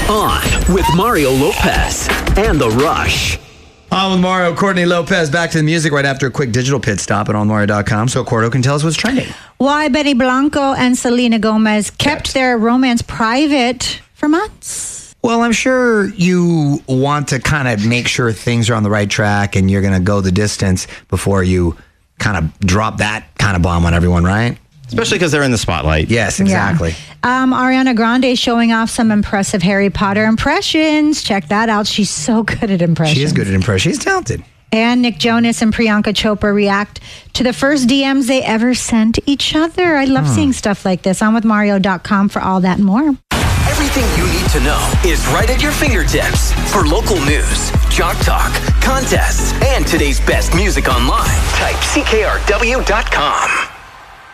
On with Mario Lopez and The Rush. On with Mario, Courtney Lopez. Back to the music right after a quick digital pit stop at onmario.com so Cordo can tell us what's trending. Why Benny Blanco and Selena Gomez kept their romance private for months. Well, I'm sure you want to kind of make sure things are on the right track and you're going to go the distance before you kind of drop that kind of bomb on everyone, right? Especially because they're in the spotlight. Yes, exactly. Yeah. Ariana Grande showing off some impressive Harry Potter impressions. Check that out. She's so good at impressions. She is good at impressions. She's talented. And Nick Jonas and Priyanka Chopra react to the first DMs they ever sent each other. I love seeing stuff like this. OnWithMario.com for all that and more. Everything you need to know is right at your fingertips. For local news, Jock Talk, contests, and today's best music online, type CKRW.com.